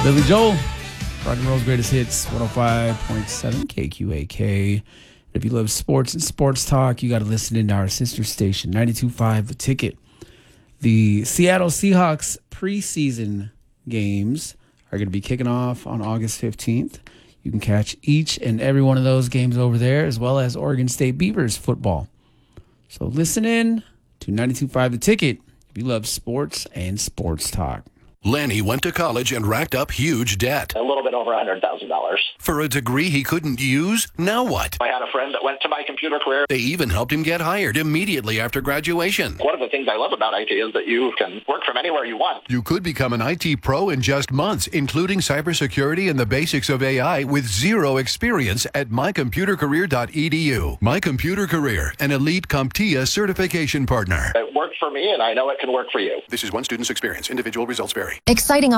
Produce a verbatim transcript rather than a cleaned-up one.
Billy Joel, rock and roll's greatest hits, one oh five point seven K Q A K. If you love sports and sports talk, you got to listen in to our sister station, ninety-two point five The Ticket. The Seattle Seahawks preseason games are going to be kicking off on August fifteenth. You can catch each and every one of those games over there, as well as Oregon State Beavers football. So listen in to ninety-two point five The Ticket if you love sports and sports talk. Lanny went to college and racked up huge debt. A little bit over one hundred thousand dollars. For a degree he couldn't use? Now what? I had a friend that went to My Computer Career. They even helped him get hired immediately after graduation. One of the things I love about I T is that you can work from anywhere you want. You could become an I T pro in just months, including cybersecurity and the basics of A I with zero experience at my computer career dot e d u. My Computer Career, an elite CompTIA certification partner. It worked for me, and I know it can work for you. This is one student's experience. Individual results vary. Exciting